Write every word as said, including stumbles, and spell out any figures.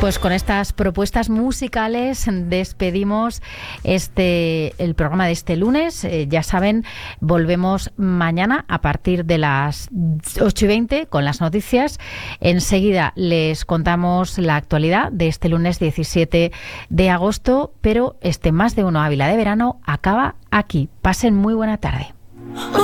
Pues con estas propuestas musicales despedimos este el programa de este lunes. Eh, ya saben, volvemos mañana a partir de las ocho y veinte con las noticias. Enseguida les contamos la actualidad de este lunes diecisiete de agosto, pero este Más de Uno Ávila de verano acaba aquí. Pasen muy buena tarde.